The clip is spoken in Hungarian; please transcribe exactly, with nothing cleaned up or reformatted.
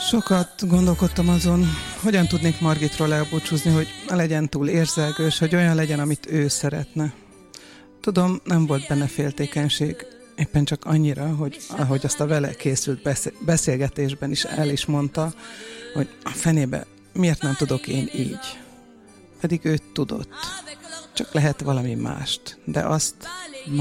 Sokat gondolkodtam azon, hogyan tudnék Margitról elbúcsúzni, hogy ne legyen túl érzelgős, hogy olyan legyen, amit ő szeretne. Tudom, nem volt benne féltékenység, éppen csak annyira, hogy ahogy azt a vele készült beszélgetésben is el is mondta, hogy a fenébe miért nem tudok én így. Pedig ő tudott. Csak lehet valami mást, de azt